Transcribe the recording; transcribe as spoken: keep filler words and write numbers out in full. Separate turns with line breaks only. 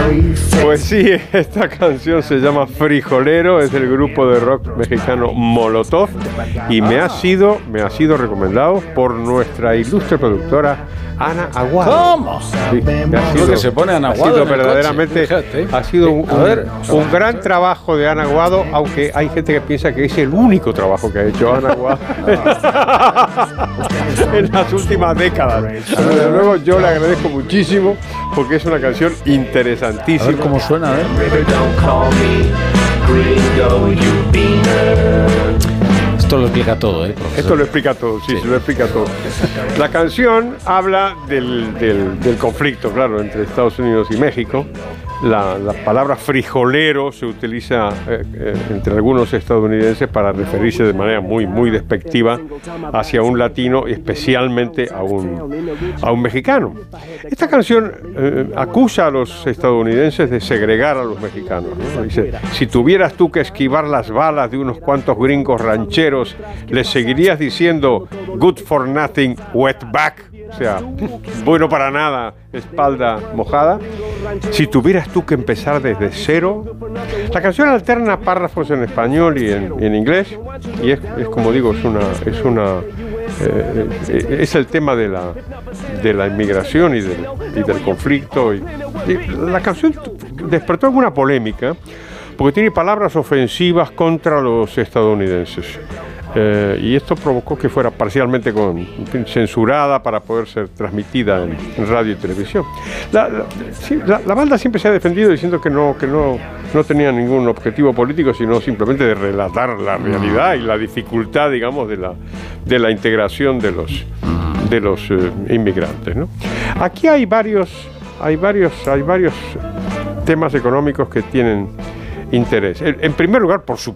Pues sí, esta canción se llama Frijolero, es del grupo de rock mexicano Molotov y me ha sido, me ha sido recomendado por nuestra ilustre productora Ana Aguado.
¿Cómo?
Sí, ha sido,
que se pone Ana
ha
Aguado
sido
en el
verdaderamente,
coche, fíjate.
ha sido un,
A ver.
un, un gran trabajo de Ana Aguado, aunque hay gente que piensa que es el único trabajo que ha hecho Ana Aguado en las últimas décadas. Pero desde luego yo le agradezco muchísimo porque es una canción interesantísima.
A ver cómo suena, ¿eh? Esto lo explica todo, ¿eh? Profesor?
Esto lo explica todo, sí,
Sí.
se lo explica todo. La canción habla del, del, del conflicto, claro, entre Estados Unidos y México. La, la palabra frijolero se utiliza eh, eh, entre algunos estadounidenses para referirse de manera muy, muy despectiva hacia un latino y especialmente a un, a un mexicano. Esta canción eh, acusa a los estadounidenses de segregar a los mexicanos, ¿no? Dice, si tuvieras tú que esquivar las balas de unos cuantos gringos rancheros, ¿les seguirías diciendo good for nothing, wetback? O sea, bueno para nada, espalda mojada. Si tuvieras tú que empezar desde cero. La canción alterna párrafos en español y en, y en inglés. Y es, es como digo, es una, es una, eh, es el tema de la, de la inmigración y del, y del conflicto. Y, y la canción despertó alguna polémica porque tiene palabras ofensivas contra los estadounidenses. Eh, y esto provocó que fuera parcialmente con, en fin, censurada para poder ser transmitida en, en radio y televisión. La, la, sí, la, la banda siempre se ha defendido diciendo que no, que no, no tenía ningún objetivo político, sino simplemente de relatar la realidad y la dificultad, digamos, de la, de la integración de los, de los eh, inmigrantes, ¿no? Aquí hay varios, hay varios, hay varios temas económicos que tienen interés. En, en primer lugar, por, su,